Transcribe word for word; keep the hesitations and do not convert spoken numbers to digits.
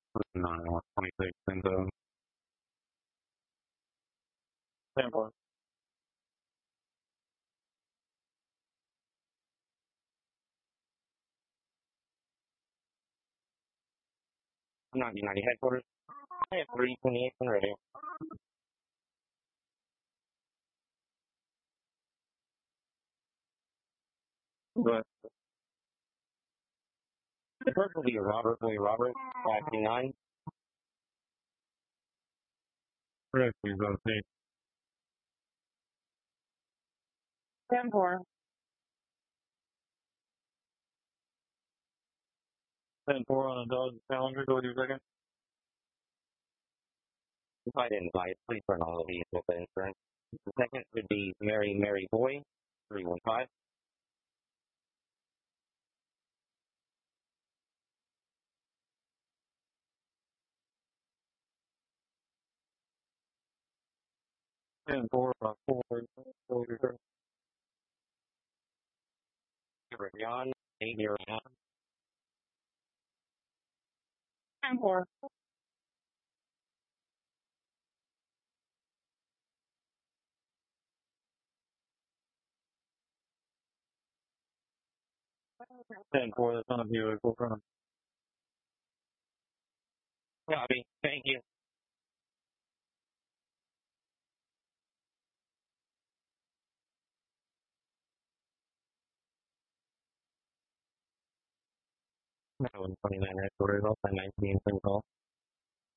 nine, twenty-six, and um, ten four. ninety, ninety headquarters. I have three twenty-eight and ready. Go ahead. The first will be a Robert, Boy Robert, five fifty-nine. Correct, please, on state. ten four. ten four on a dog calendar, go with your second. If I didn't buy it, please turn all of these with the insurance. The second would be Mary, Mary Boy, three one five. ten four, uh, four, go with your second. Rivian, eight zero one. ten four. ten four, that's on a vehicle front. Copy, thank you. That one twenty-nine headquarters, I'll send nineteen phone call.